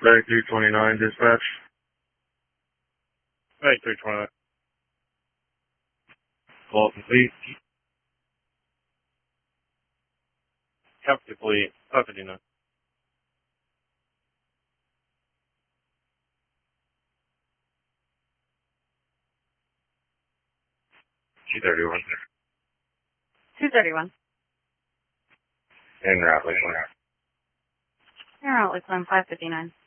Medic 329, dispatch. Medic 329. Call complete. Copy complete. 559. G31. 231. En route, You're out, Lakeland 559.